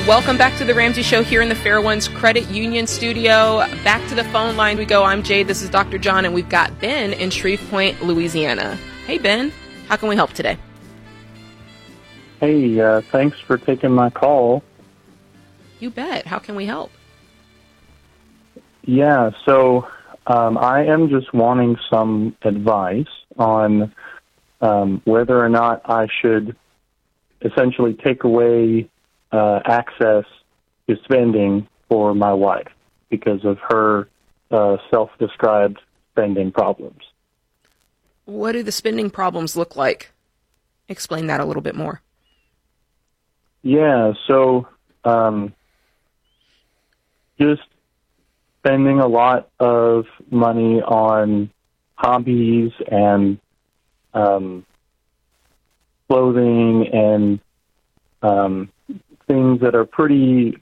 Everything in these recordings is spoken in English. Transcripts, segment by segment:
Welcome back to the Ramsey Show here in the Fair Ones Credit Union studio. Back to the phone line we go. I'm Jade. This is Dr. John, and we've got Ben in Shreveport, Louisiana. Hey, Ben. How can we help today? Hey, thanks for taking my call. You bet. How can we help? Yeah, so I am just wanting some advice on whether or not I should essentially take away access to spending for my wife because of her self-described spending problems. What do the spending problems look like? Explain that a little bit more. Yeah, so just spending a lot of money on hobbies and clothing and things that are pretty,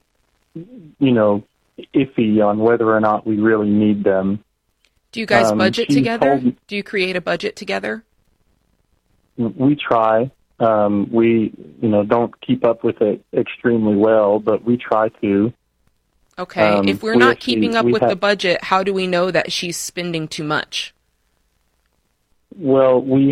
iffy on whether or not we really need them. Do you guys budget together? Do you create a budget together? We try. We, don't keep up with it extremely well, but we try to. Okay. If we're not keeping up with the budget, how do we know that she's spending too much? Well, we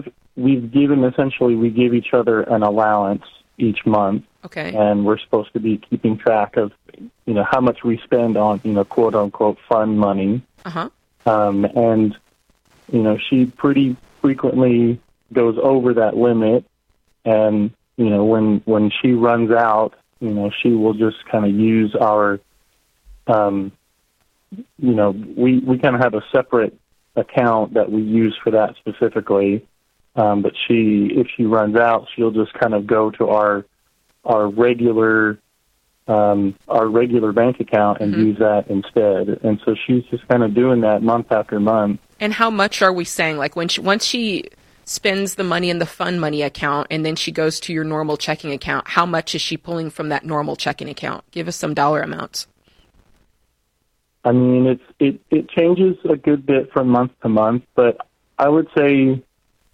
give each other an allowance each month. Okay. And we're supposed to be keeping track of, how much we spend on, quote unquote, fun money. Uh-huh. And, she pretty frequently goes over that limit. And, when she runs out, she will just kind of use our, we kind of have a separate account that we use for that specifically. But if she runs out, she'll just kind of go to our regular bank account and use that instead. And so she's just kind of doing that month after month. And how much are we saying? Like once she spends the money in the fun money account and then she goes to your normal checking account, how much is she pulling from that normal checking account? Give us some dollar amounts. I mean, it changes a good bit from month to month, but I would say,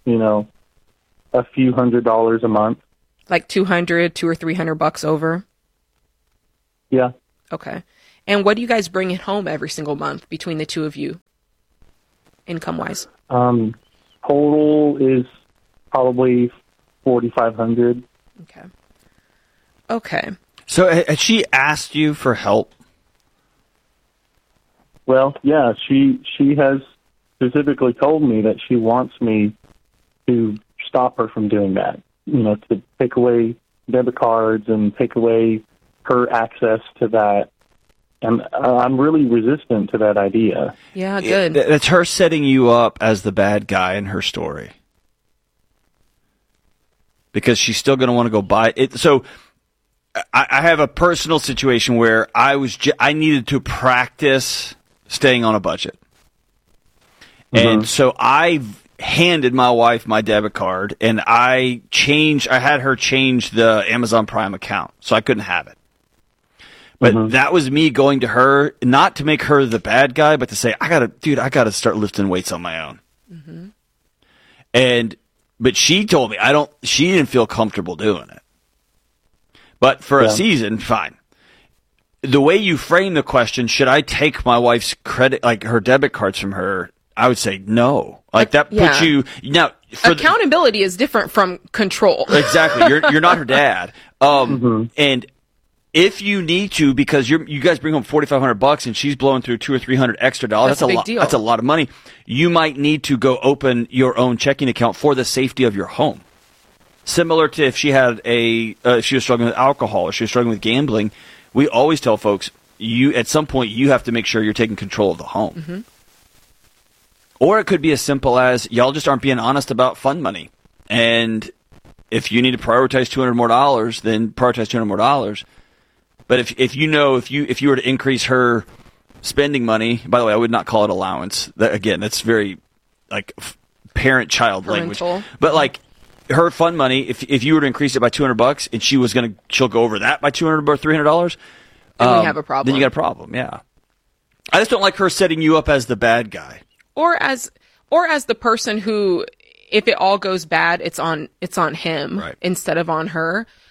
a few $100s a month. Like $200 or $300 over? Yeah. Okay. And what do you guys bring in home every single month between the two of you, income-wise? Total is probably $4,500. Okay. So has she asked you for help? Well, yeah, she has specifically told me that she wants me to stop her from doing that. To take away debit cards and take away her access to that. And I'm really resistant to that idea. Yeah, good. That's her setting you up as the bad guy in her story. Because she's still going to want to go buy it. So I have a personal situation where I needed to practice staying on a budget. And so I handed my wife my debit card, and I had her change the Amazon Prime account, so I couldn't have it. But that was me going to her, not to make her the bad guy, but to say, I gotta start lifting weights on my own. But she told me she didn't feel comfortable doing it. But for a season, fine. The way you frame the question, should I take my wife's credit, like her debit cards from her? I would say no. Like that puts you now. Accountability is different from control. Exactly. You're not her dad. And if you need to, because you guys bring home $4,500 and she's blowing through $200 or $300 extra dollars, that's a lot. That's a lot of money. You might need to go open your own checking account for the safety of your home. Similar to if she had she was struggling with alcohol or she was struggling with gambling, we always tell folks at some point you have to make sure you're taking control of the home. Or it could be as simple as y'all just aren't being honest about fund money. And if you need to prioritize $200 more, then prioritize $200 more. But if you were to increase her spending money, by the way, I would not call it allowance. That's very like parent-child language. But like her fund money, if you were to increase it by $200 and she'll go over that by $200 or $300, then we have a problem. Then you got a problem. Yeah. I just don't like her setting you up as the bad guy. Or as the person who, if it all goes bad, it's on him instead of on her.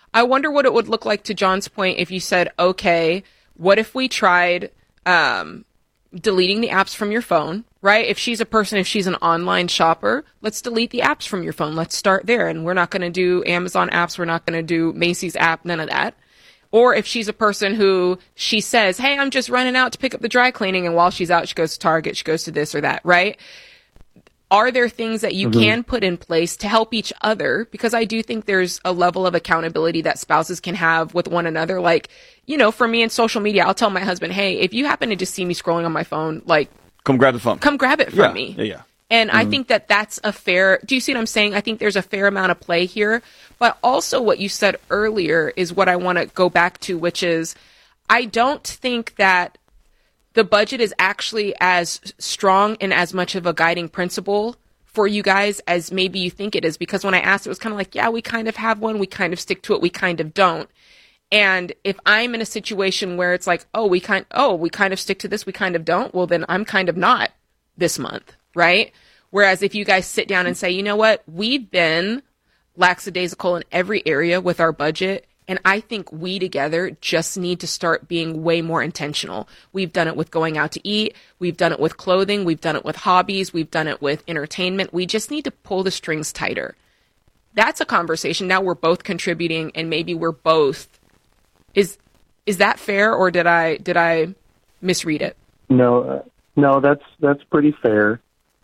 I wonder what it would look like, to John's point, if you said, okay, what if we tried deleting the apps from your phone, right? If she's an online shopper, let's delete the apps from your phone. Let's start there. And we're not going to do Amazon apps. We're not going to do Macy's app, none of that. Or if she's a person who she says, hey, I'm just running out to pick up the dry cleaning. And while she's out, she goes to Target, she goes to this or that, right? Are there things that you can put in place to help each other? Because I do think there's a level of accountability that spouses can have with one another. Like, for me in social media, I'll tell my husband, hey, if you happen to just see me scrolling on my phone, like, come grab the phone. Come grab it from me. Yeah. And I think that that's a fair, do you see what I'm saying? I think there's a fair amount of play here. But also what you said earlier is what I want to go back to, which is I don't think that the budget is actually as strong and as much of a guiding principle for you guys as maybe you think it is. Because when I asked, it was kind of like, yeah, we kind of have one. We kind of stick to it. We kind of don't. And if I'm in a situation where it's like, we kind of stick to this, we kind of don't, well, then I'm kind of not this month, right? Whereas if you guys sit down and say, you know what, we've been lackadaisical in every area with our budget, and I think we together just need to start being way more intentional. We've done it with going out to eat. We've done it with clothing. We've done it with hobbies. We've done it with entertainment. We just need to pull the strings tighter. That's a conversation. Now we're both contributing, and maybe we're both. Is that fair, or did I misread it? No, that's pretty fair.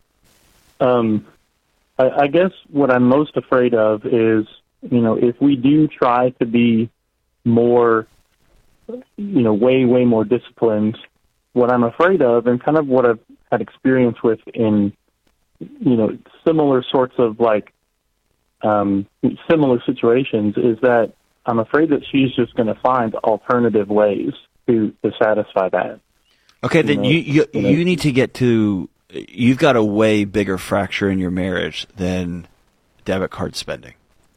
I guess what I'm most afraid of is, if we do try to be more, way more disciplined, what I'm afraid of, and kind of what I've had experience with in, similar sorts of similar situations, is that I'm afraid that she's just going to find alternative ways to satisfy that. Okay, then you need to get to, you've got a way bigger fracture in your marriage than debit card spending.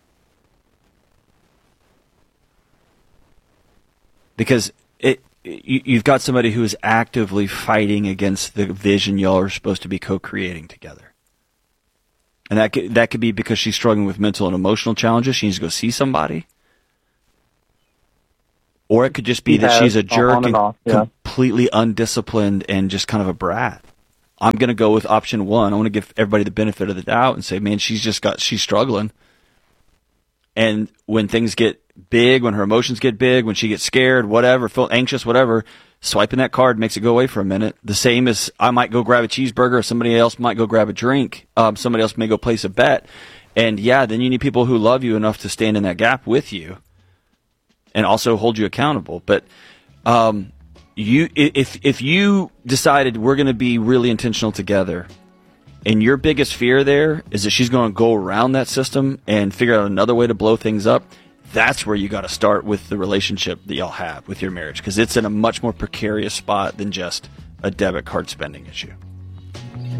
Because you've got somebody who is actively fighting against the vision y'all are supposed to be co-creating together. And that could be because she's struggling with mental and emotional challenges. She needs to go see somebody. Or it could just be that she's a jerk and completely undisciplined and just kind of a brat. I'm going to go with option one. I want to give everybody the benefit of the doubt and say, man, she's struggling. And when things get big, when her emotions get big, when she gets scared, whatever, feel anxious, whatever, swiping that card makes it go away for a minute. The same as I might go grab a cheeseburger, or somebody else might go grab a drink. Somebody else may go place a bet. And then you need people who love you enough to stand in that gap with you and also hold you accountable. But if you decided we're going to be really intentional together, and your biggest fear there is that she's going to go around that system and figure out another way to blow things up, that's where you got to start with the relationship that y'all have with your marriage, because it's in a much more precarious spot than just a debit card spending issue.